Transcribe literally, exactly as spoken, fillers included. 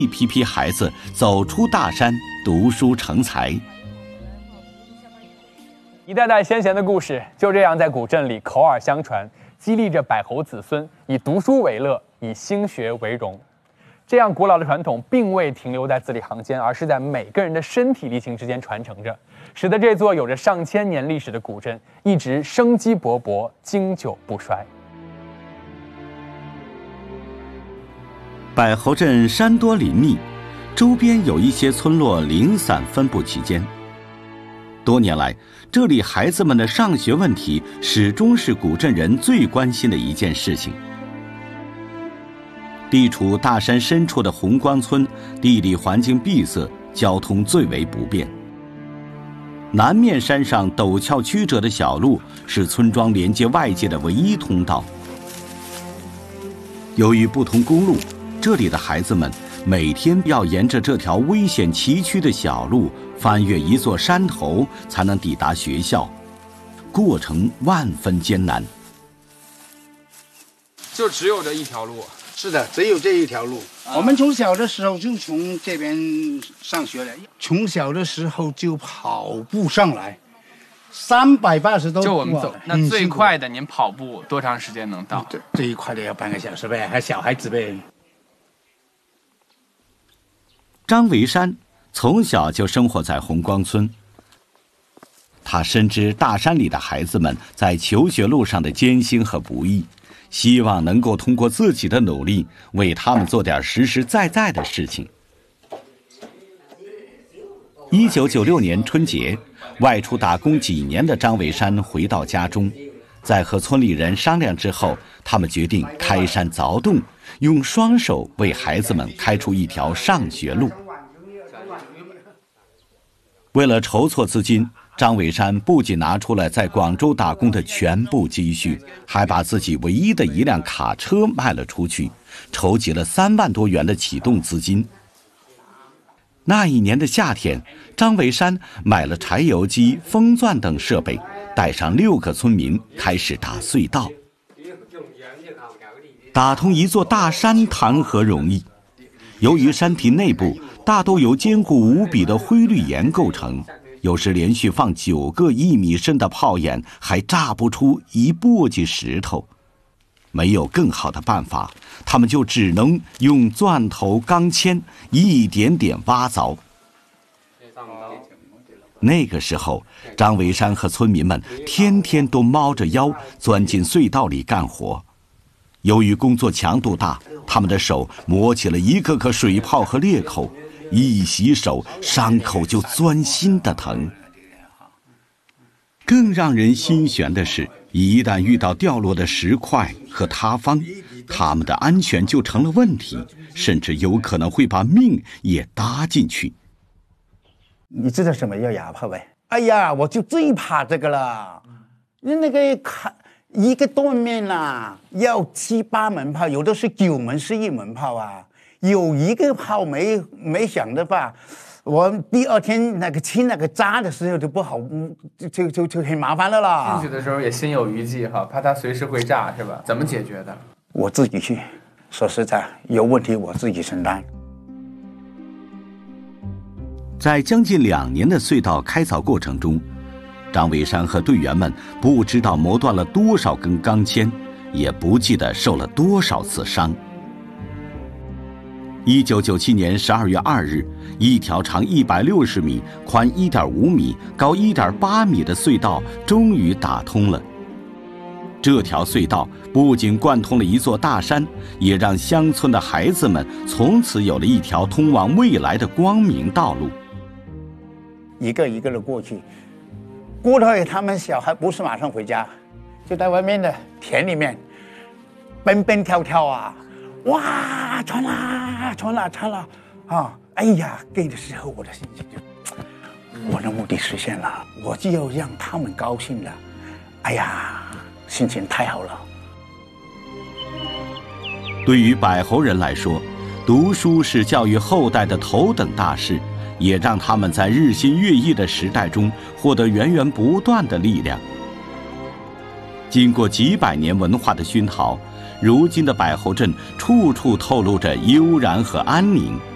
一批批孩子走出大山，读书成才。 一代代先贤的故事就这样在古镇里口耳相传，激励着百侯子孙以读书为乐，以兴学为荣。这样古老的传统并未停留在字里行间，而是在每个人的身体力行之间传承着，使得这座有着上千年历史的古镇一直生机勃勃，经久不衰。 百侯镇山多林密，周边有一些村落零散分布其间。多年来，这里孩子们的上学问题始终是古镇人最关心的一件事情。地处大山深处的红光村，地理环境闭塞，交通最为不便。南面山上陡峭曲折的小路是村庄连接外界的唯一通道。由于不通公路，这里的孩子们每天要沿着这条危险崎岖的小路翻越一座山头，才能抵达学校，过程万分艰难。 就只有这一条路？ 是的，只有这一条路。啊、我们从小的时候就从这边上学了，从小的时候就跑步上来，三百八十多。 就我们走，那最快的您跑步多长时间能到？ 对，最快的要半个小时呗，还小孩子呗。 张维山从小就生活在红光村，他深知大山里的孩子们在求学路上的艰辛和不易，希望能够通过自己的努力为他们做点实实在在的事情。一九九六年春节，外出打工几年的张维山回到家中，在和村里人商量之后，他们决定开山凿洞，用双手为孩子们开出一条上学路。为了筹措资金，张维山不仅拿出了在广州打工的全部积蓄，还把自己唯一的一辆卡车卖了出去，筹集了三万多元的启动资金。那一年的夏天，张维山买了柴油机、风钻等设备，带上六个村民开始打隧道。打通一座大山谈何容易？由于山体内部大都由坚固无比的灰绿岩构成，有时连续放九个一米深的炮眼，还炸不出一簸箕石头。没有更好的办法，他们就只能用钻头、钢钎一点点挖凿。那个时候，张维山和村民们天天都猫着腰钻进隧道里干活。由于工作强度大，他们的手磨起了一个个水泡和裂口，一洗手，伤口就钻心的疼。更让人心悬的是，一旦遇到掉落的石块和塌方，他们的安全就成了问题，甚至有可能会把命也搭进去。 你知道什么叫哑炮呗？哎呀，我就最怕这个了。那个看一个断面啊，要七八门炮，有的是九门是一门炮啊。有一个炮没没响的话，我第二天那个清那个渣的时候就不好，就就就就很麻烦了啦。 进去的时候也心有余悸哈，怕它随时会炸是吧？怎么解决的？ 我自己去，说实在，有问题我自己承担。 在将近两年的隧道开凿过程中，张维山和队员们不知道磨断了多少根钢钎，也不记得受了多少次伤。一九九七年十二月二日，一条长一百六十米、宽一点五米、高一点八米的隧道终于打通了。这条隧道不仅贯通了一座大山，也让乡村的孩子们从此有了一条通往未来的光明道路。 一个一个的过去，过头他们小孩不是马上回家，就在外面的田里面蹦蹦跳跳啊。哇，穿啦穿啦穿啦啊！哎呀，给的时候我的心情就，我的目的实现了，我就要让他们高兴了。哎呀，心情太好了。 对于百侯人来说，读书是教育后代的头等大事，也让他们在日新月异的时代中获得源源不断的力量。经过几百年文化的熏陶，如今的百侯镇处处透露着悠然和安宁。